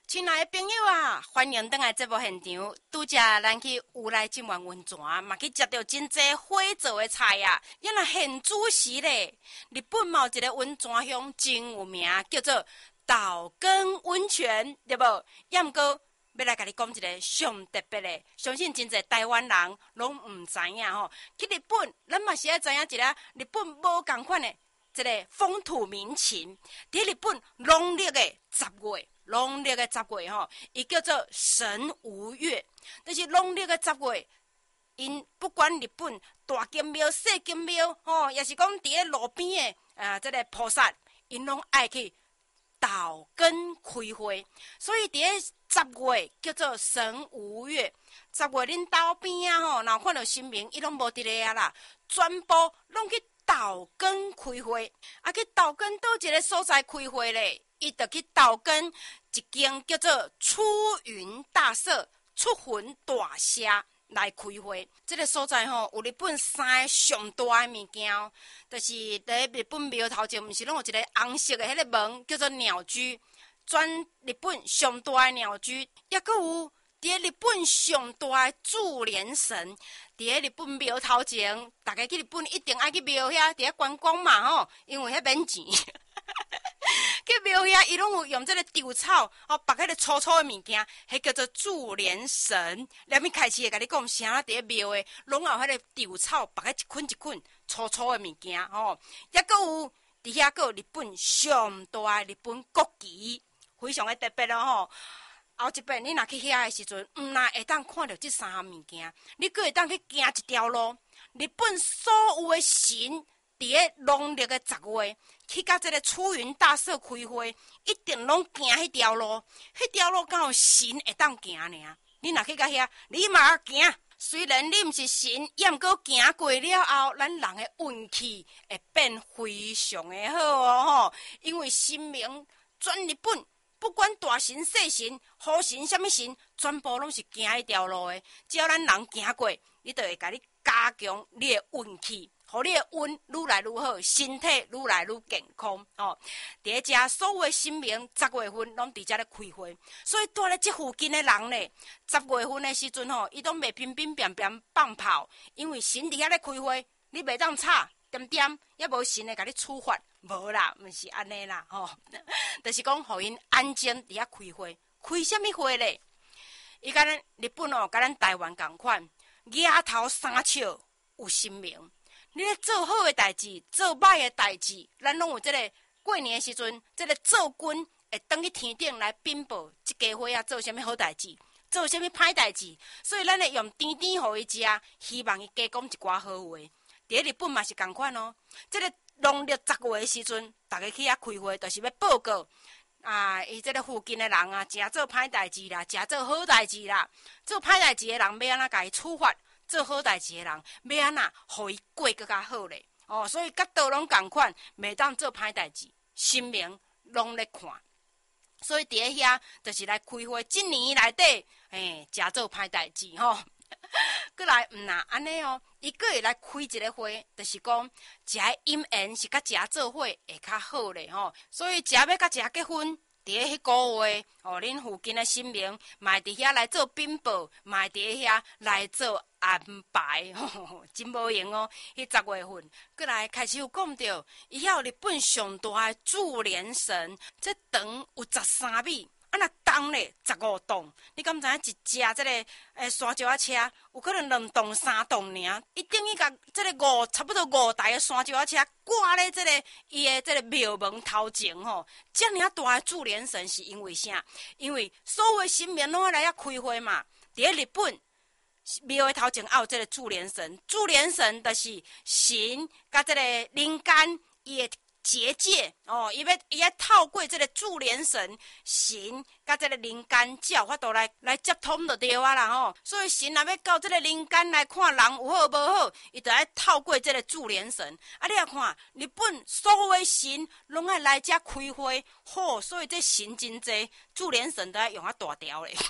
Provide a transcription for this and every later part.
亲爱的朋友啊，欢迎登来节目现场。拄则咱去有来金源温泉，嘛去食到真济火做的菜啊。因若现主时咧，日本嘛有一个温泉乡真有名，叫做岛根温泉，对无？也毋过要来甲你讲一个上特别的，相信真济台湾人拢毋知影吼。去日本，咱嘛是爱知影一个日本无共款的一个风土民情。伫日本农历的10月。农历的10月吼，伊叫做神无月，就是农历的10月。因不管日本大金庙、小金庙，吼，也是讲伫咧路边的这个菩萨，因拢爱去岛根开花，所以伫咧10月叫做神无月。10月恁岛边啊吼，若看到神明，伊拢无伫咧啊啦，全部拢去岛根开花。啊，去岛根倒一个所在开花咧？伊就去岛根一间叫做出云大社出云大社来开花。这个所在吼，有日本3个上大的物件，就是伫日本庙头前，毋是拢有一个红色的迄个门，叫做鸟居，全日本上大的鸟居，也阁有伫日本上大的注连神。伫日本庙头前，大家去日本一定爱去庙遐，伫遐观光嘛吼，因为遐免钱。去庙遐，伊拢有用这个稻草，绑迄个粗粗的物件，迄叫做注连绳。连咪开始会甲你讲，啥伫咧庙的，拢有迄个稻草绑喺一捆一捆粗粗的物件，吼。也阁有伫遐阁有日本上大的日本国旗，非常的特别咯，吼。后一遍你若去遐的时阵，毋但会当看到这3项物件，你阁会当去行一条路。日本所有的神。伫咧农历的10月，去到这个出云大社开花，一定拢行迄条路。迄条路敢有神会当行尔？你若去到遐，你嘛行。虽然你毋是神，也毋过行过了后，咱人的运气会变非常的好哦吼。因为神明全日本，不管大神、小神、好神、什么神，全部拢是行迄条路的。只要咱人行过，伊就会甲你加强你的运气。互你的运愈来愈好，身体愈来愈健康哦。伫咧遮所有的神明10月份拢伫遮咧开花，所以住咧即附近的人咧，10月份的时阵吼，伊拢袂乒乒乓乓放炮，因为神伫遐咧开花，你袂当吵点点，也无神会甲你处罚，无啦，毋是安尼啦吼。就是讲，互因安静伫遐开花，开什么花咧？伊甲咱日本哦，甲咱台湾共款，额头三笑有神明。你咧做好的代志，做歹的代志，咱拢有这个过年的时阵，这个灶君会登去天顶来禀报，这家伙啊做啥物好代志，做啥物歹代志，所以咱会用甜甜互伊食，希望伊加讲一寡好话。伫日本嘛是共款哦，这个农历10月的时阵，大家去遐开会，就是要报告啊，伊这个附近的人啊，诚做歹代志啦，诚做好代志啦，做歹代志的人要安怎甲伊处罚？做好代志的人，要安那，互伊过更加好咧。哦，所以甲倒拢共款，袂当做歹代志，神明拢咧看。所以伫咧遐，就是来开花。一年内底，诚做歹代志吼。过来，毋那安尼哦，伊个会来开一个花，就是讲，食的姻缘是甲食做伙会较好咧吼。所以食要甲食结婚。伫咧迄个月，哦，恁附近的神明，嘛会伫遐来做禀报，嘛会伫咧遐来做安排，真无用哦。迄10月份，过来开始有讲到，伊遐有日本上大的注连神，这长有13米。啊，若重咧15栋，你敢知影一只这个山石车有可能2栋3栋尔？伊等于甲这个差不多5台的山石车挂咧这个伊的这个庙门头前吼，遮尔大的注连神是因为啥？因为所有的神明拢来遐开花嘛。伫咧日本庙的头前也有这个注连神，注连神就是神甲这个人间伊的结界哦，伊要透过这个注连神神，甲这个人间才有法度来接通就对啊啦吼。所以神若要到这个人间来看人有好无好，伊就要透过这个注连神。啊，你也看日本所有的神拢爱来遮开花，好，所以这神真济，注连神都要用大条咧。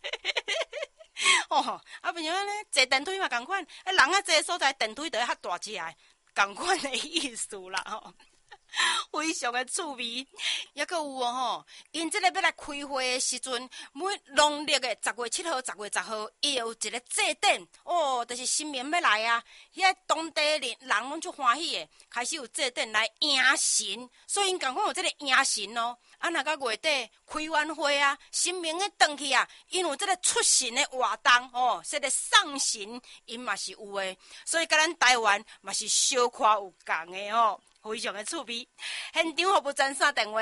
哦，啊，不然咧坐电梯嘛共款，人啊坐所在电梯就要较大只的，共款的意思啦吼。 非常的趣味。也阁有吼，因这个要来开会的时阵，每农历的10月7号、10月10号，伊有一个祭典哦，就是新年要来啊。遐当地人拢足欢喜的，开始有祭典来迎神，所以因共款有这个迎神哦。啊，若到月底开完会啊，新年的转去啊，因有这个出神的活动哦，这个送神因嘛是有的，所以甲咱台湾嘛是小可有共的哦。非常的趣味，现场服务专线电话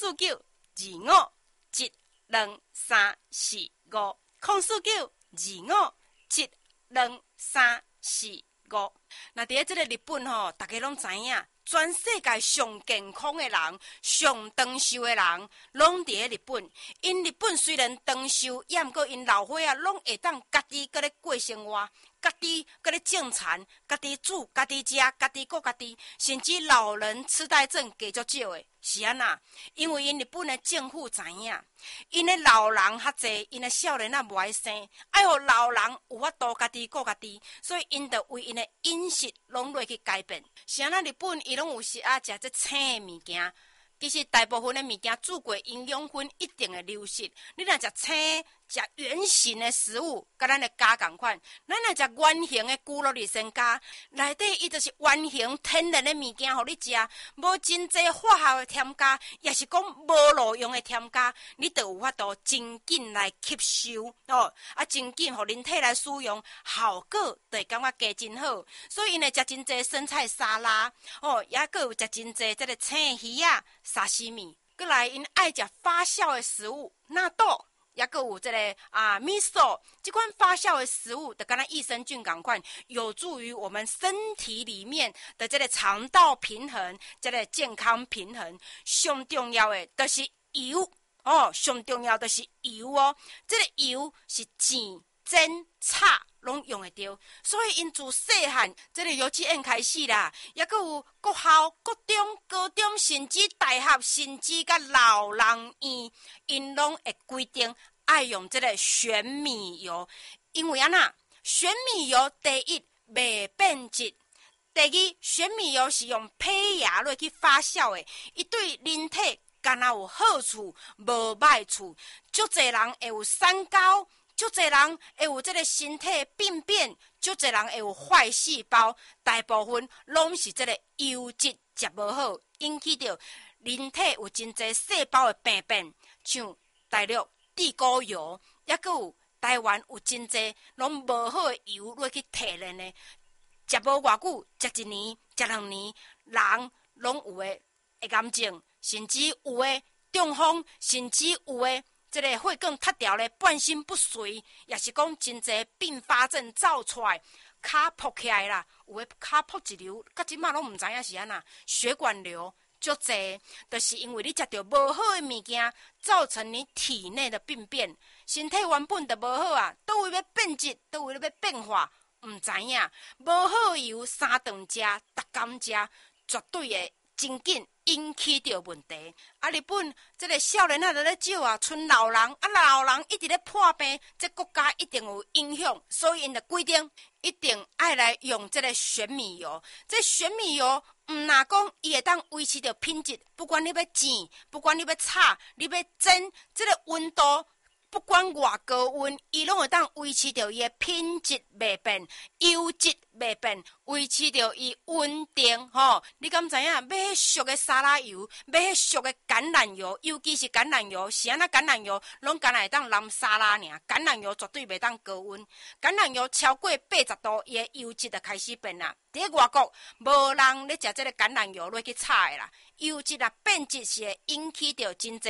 049-2574-049-2574-235。那伫这个日本吼，大家拢知影，全世界上健康的人、上长寿的人，拢伫日本。因日本虽然长寿，也毋过因老岁啊，拢会当家己搁咧过生活。家己搁咧种田，家己煮，家己食，家己顾家己，甚至老人痴呆症加足少的，是安那？因为因日本的政府知影，因的老人较济，因的少年仔无爱生，爱互老人有法度家己顾家己，所以因着为因的饮食拢落去改变。是安那？日本伊拢有时啊食这青的物件。其实大部分的物件煮过，营养分一定会流失。你若食青、食圆形的食物，甲咱的家共款；咱若食圆形的骨肉里身家，内底伊就是圆形天然的物件，互你食，无真济化学的添加，也是讲无路用的添加，你就有法度真紧来吸收哦，啊，真紧互人体来使用，效果就会感觉加真好。所以因会食真济生菜沙拉哦，也佫有食真济这个青鱼啊。沙西米，过来因爱食发酵的食物，纳豆，也佫有这个米索，这款发酵的食物，就跟咱益生菌共款，有助于我们身体里面的这个肠道平衡，这个健康平衡。上重要的就是油哦，上重要就是油哦，这个油是煎、蒸、炒。拢用会着，所以因自细汉，这个幼稚园开始啦，也佫有国校、国中、高中，甚至大学，甚至甲老人院，因拢会规定爱用这个玄米油，因为安那玄米油第一袂变质，第二玄米油是用胚芽落去发酵的，伊对人体敢若有好处，无歹处，足侪人会有三高。足侪人会有这个身体病变，足侪人会有坏细胞，大部分拢是这个油脂食无好，引起着人体有真侪细胞的病变，像大陆地沟油，也佫有台湾有真侪拢无好的油落去提炼的，食无偌久，食1年、食2年，人拢有的会癌症，甚至有的中风，甚至有的。这个血管塌掉咧，半身不遂，也是讲真济并发症走出来，骹扑起来啦，有诶骹扑一流，到即马拢毋知影是安那，血管瘤足济，就是因为你食着无好诶物件，造成你体内的病变，身体原本就无好啊，倒位要变质，倒位要变化，毋知影，无好油3顿食，逐工食，绝对会真紧。引起着问题，日本这个少年仔就咧少啊，剩老人，老人一直咧破病，这国家一定有影响，所以因就规定一定爱来用这个玄米油。这玄米油毋若讲伊会当维持着品质，不管你要煎，不管你要炒，你要蒸，这个温度。不管偌高温，伊拢会当维持着伊的品质袂变，油脂袂变，维持着伊稳定。吼，你敢知影？买迄俗的沙拉油，买迄俗的橄榄油，尤其是橄榄油，是安那橄榄油拢敢若会当淋沙拉尔。橄榄油绝对袂当高温，橄榄油超过80度，伊的油脂就开始变啦。伫外国，无人咧食这个橄榄油落去炒的啦，油脂啊变质是会引起着真济